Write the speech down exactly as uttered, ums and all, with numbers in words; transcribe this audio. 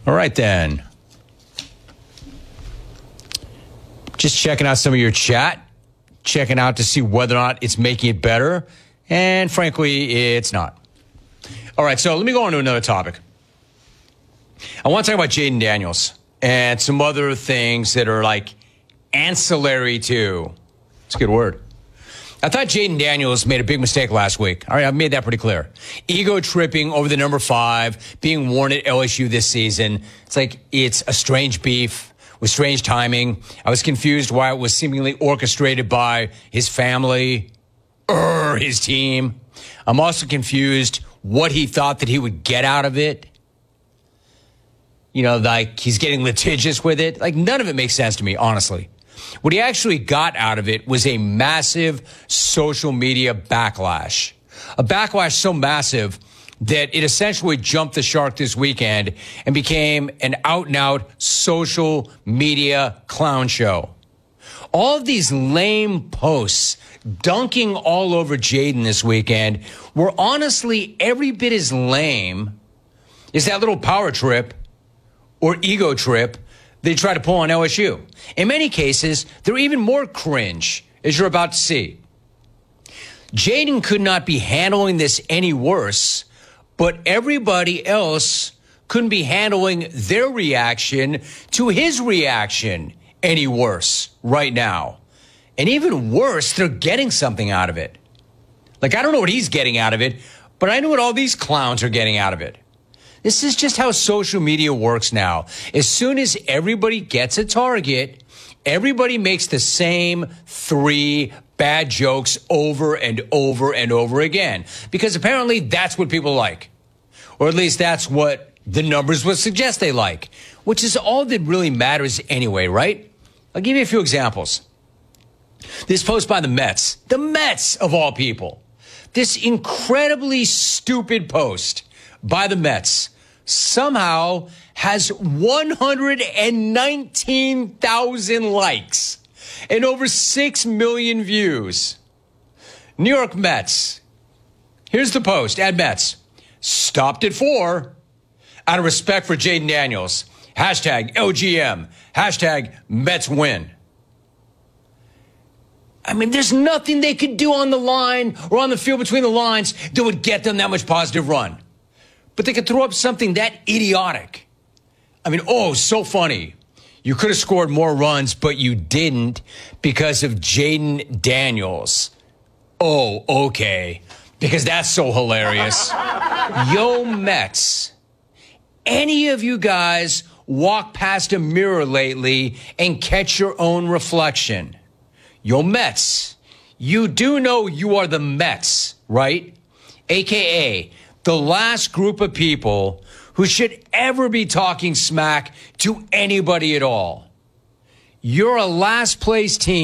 All right, then. Just checking out some of your chat, checking out to see whether or not it's making it better. And frankly, it's not. All right, so let me go on to another topic. I want to talk about Jayden Daniels and some other things that are like ancillary to. It's a good word. I thought Jayden Daniels made a big mistake last week. All right, I've made that pretty clear. Ego tripping over the number five, being worn at L S U this season. It's like it's a strange beef with strange timing. I was confused why it was seemingly orchestrated by his family or his team. I'm also confused what he thought that he would get out of it. You know, like he's getting litigious with it. Like none of it makes sense to me, honestly. What he actually got out of it was a massive social media backlash. A backlash so massive that it essentially jumped the shark this weekend and became an out-and-out social media clown show. All of these lame posts dunking all over Jayden this weekend were honestly every bit as lame as that little power trip or ego trip they try to pull on L S U. In many cases, they're even more cringe, as you're about to see. Jayden could not be handling this any worse, but everybody else couldn't be handling their reaction to his reaction any worse right now. And even worse, they're getting something out of it. Like, I don't know what he's getting out of it, but I know what all these clowns are getting out of it. This is just how social media works now. As soon as everybody gets a target, everybody makes the same three bad jokes over and over and over again. Because apparently that's what people like. Or at least that's what the numbers would suggest they like. Which is all that really matters anyway, right? I'll give you a few examples. This post by the Mets. The Mets, of all people. This incredibly stupid post by the Mets somehow has one hundred nineteen thousand likes and over six million views. New York Mets. Here's the post at Mets. Stopped at four. Out of respect for Jayden Daniels. Hashtag L G M. Hashtag Mets win. I mean, there's nothing they could do on the line or on the field between the lines that would get them that much positive run. But they could throw up something that idiotic. I mean, oh, so funny. You could have scored more runs, but you didn't because of Jayden Daniels. Oh, okay. Because that's so hilarious. Yo, Mets. Any of you guys walk past a mirror lately and catch your own reflection? Yo, Mets. You do know you are the Mets, right? A K A the last group of people who should ever be talking smack to anybody at all. You're a last place team.